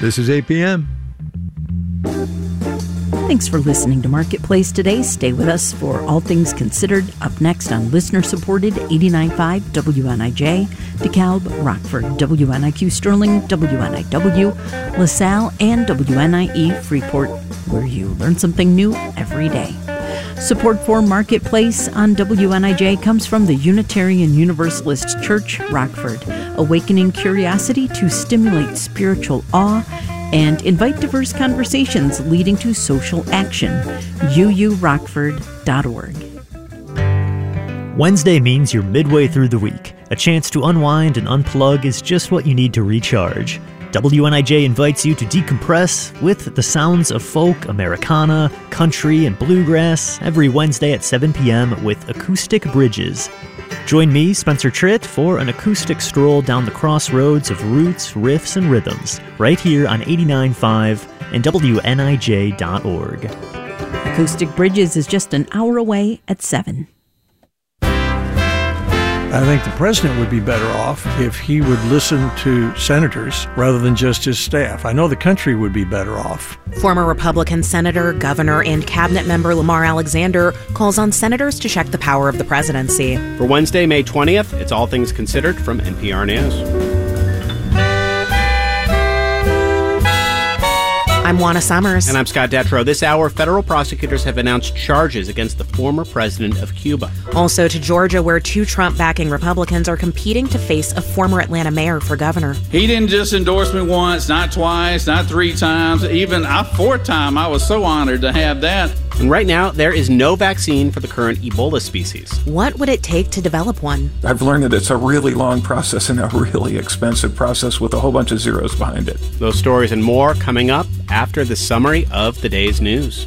This is 8 p.m. Thanks for listening to Marketplace today. Stay with us for All Things Considered. Up next on listener-supported 89.5 WNIJ, DeKalb, Rockford, WNIQ Sterling, WNIW, LaSalle, and WNIE Freeport, where you learn something new every day. Support for Marketplace on WNIJ comes from the Unitarian Universalist Church, Rockford, awakening curiosity to stimulate spiritual awe and invite diverse conversations leading to social action. uurockford.org. Wednesday means you're midway through the week. A chance to unwind and unplug is just what you need to recharge. WNIJ invites you to decompress with the sounds of folk, Americana, country, and bluegrass every Wednesday at 7 p.m. with Acoustic Bridges. Join me, Spencer Tritt, for an acoustic stroll down the crossroads of roots, riffs, and rhythms, right here on 89.5 and WNIJ.org. Acoustic Bridges is just an hour away at 7. I think the president would be better off if he would listen to senators rather than just his staff. I know the country would be better off. Former Republican senator, governor, and cabinet member Lamar Alexander calls on senators to check the power of the presidency. For Wednesday, May 20th, it's All Things Considered from NPR News. I'm Juana Summers. And I'm Scott Detrow. This hour, federal prosecutors have announced charges against the former president of Cuba. Also to Georgia, where 2 Trump-backing Republicans are competing to face a former Atlanta mayor for governor. He didn't just endorse me once, not twice, not 3 times, even a 4th time. I was so honored to have that. And right now, there is no vaccine for the current Ebola species. What would it take to develop one? I've learned that it's a really long process and a really expensive process with a whole bunch of zeros behind it. Those stories and more coming up after the summary of the day's news.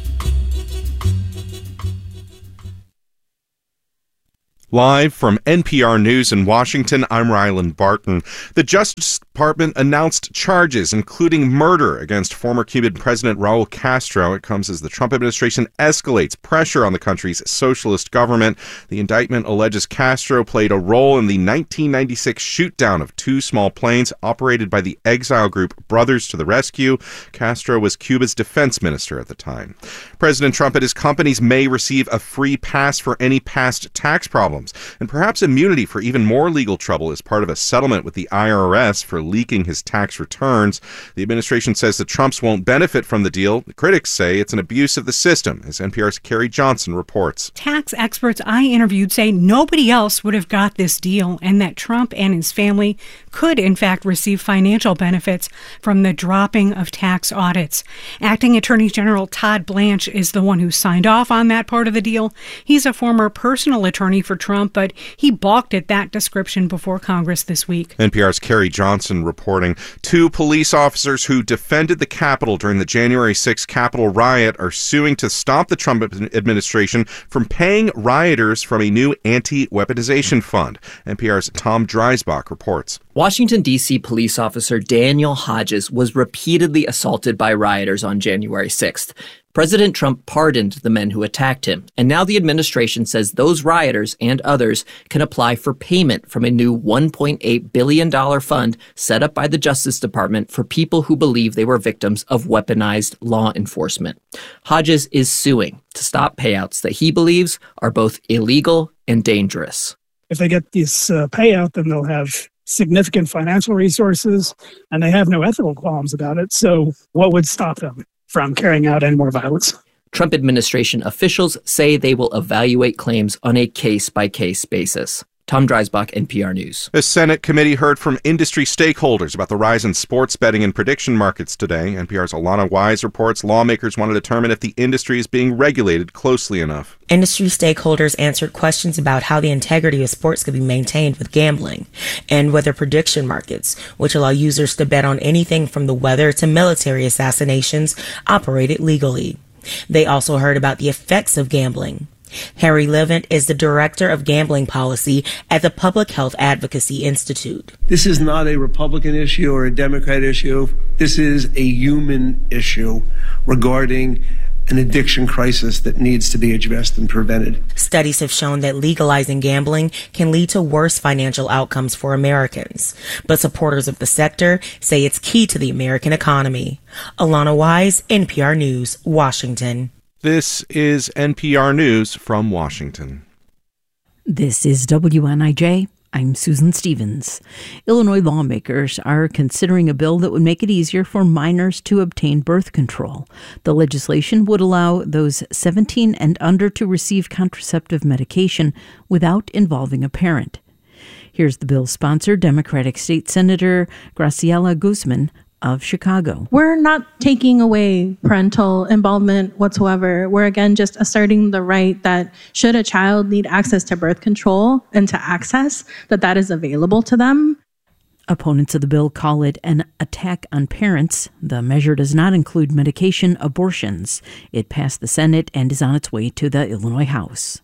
Live from NPR News in Washington, I'm Ryland Barton. The Justice Department announced charges, including murder, against former Cuban President Raul Castro. It comes as the Trump administration escalates pressure on the country's socialist government. The indictment alleges Castro played a role in the 1996 shoot-down of 2 small planes operated by the exile group Brothers to the Rescue. Castro was Cuba's defense minister at the time. President Trump and his companies may receive a free pass for any past tax problems, and perhaps immunity for even more legal trouble as part of a settlement with the IRS for leaking his tax returns. The administration says the Trumps won't benefit from the deal. The critics say it's an abuse of the system, as NPR's Carrie Johnson reports. Tax experts I interviewed say nobody else would have got this deal, and that Trump and his family could, in fact, receive financial benefits from the dropping of tax audits. Acting Attorney General Todd Blanche is the one who signed off on that part of the deal. He's a former personal attorney for Trump, but he balked at that description before Congress this week. NPR's Carrie Johnson reporting. 2 police officers who defended the Capitol during the January 6th Capitol riot are suing to stop the Trump administration from paying rioters from a new anti-weaponization fund. NPR's Tom Dreisbach reports. Washington, D.C. police officer Daniel Hodges was repeatedly assaulted by rioters on January 6th. President Trump pardoned the men who attacked him, and now the administration says those rioters and others can apply for payment from a new $1.8 billion fund set up by the Justice Department for people who believe they were victims of weaponized law enforcement. Hodges is suing to stop payouts that he believes are both illegal and dangerous. If they get this payout, then they'll have significant financial resources, and they have no ethical qualms about it. So what would stop them from carrying out any more violence? Trump administration officials say they will evaluate claims on a case-by-case basis. Tom Dreisbach, NPR News. A Senate committee heard from industry stakeholders about the rise in sports betting and prediction markets today. NPR's Alana Wise reports lawmakers want to determine if the industry is being regulated closely enough. Industry stakeholders answered questions about how the integrity of sports could be maintained with gambling, and whether prediction markets, which allow users to bet on anything from the weather to military assassinations, operated legally. They also heard about the effects of gambling. Harry Levant is the director of gambling policy at the Public Health Advocacy Institute. This is not a Republican issue or a Democrat issue. This is a human issue regarding an addiction crisis that needs to be addressed and prevented. Studies have shown that legalizing gambling can lead to worse financial outcomes for Americans, but supporters of the sector say it's key to the American economy. Alana Wise, NPR News, Washington. This is NPR News from Washington. This is WNIJ. I'm Susan Stevens. Illinois lawmakers are considering a bill that would make it easier for minors to obtain birth control. The legislation would allow those 17 and under to receive contraceptive medication without involving a parent. Here's the bill's sponsor, Democratic State Senator Graciela Guzman of Chicago. We're not taking away parental involvement whatsoever. We're again just asserting the right that should a child need access to birth control and to access, that is available to them. Opponents of the bill call it an attack on parents. The measure does not include medication abortions. It passed the Senate and is on its way to the Illinois House.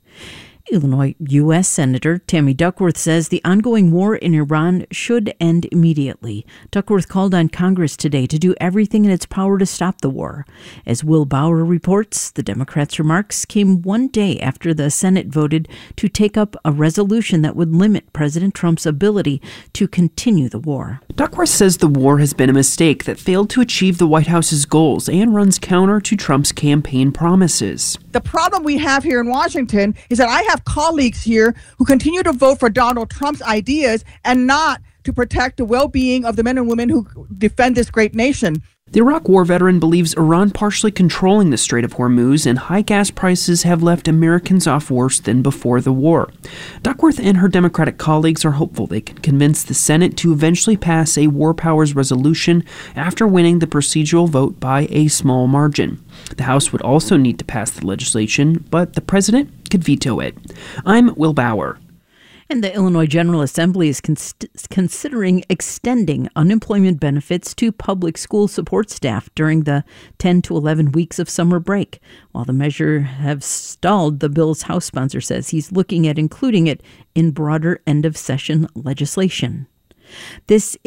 Illinois U.S. Senator Tammy Duckworth says the ongoing war in Iran should end immediately. Duckworth called on Congress today to do everything in its power to stop the war. As Will Bauer reports, the Democrats' remarks came one day after the Senate voted to take up a resolution that would limit President Trump's ability to continue the war. Duckworth says the war has been a mistake that failed to achieve the White House's goals and runs counter to Trump's campaign promises. The problem we have here in Washington is that I have colleagues here who continue to vote for Donald Trump's ideas and not to protect the well-being of the men and women who defend this great nation. The Iraq War veteran believes Iran partially controlling the Strait of Hormuz and high gas prices have left Americans off worse than before the war. Duckworth and her Democratic colleagues are hopeful they can convince the Senate to eventually pass a war powers resolution after winning the procedural vote by a small margin. The House would also need to pass the legislation, but the president could veto it. I'm Will Bauer. And the Illinois General Assembly is considering extending unemployment benefits to public school support staff during the 10 to 11 weeks of summer break. While the measure has stalled, the bill's House sponsor says he's looking at including it in broader end-of-session legislation. This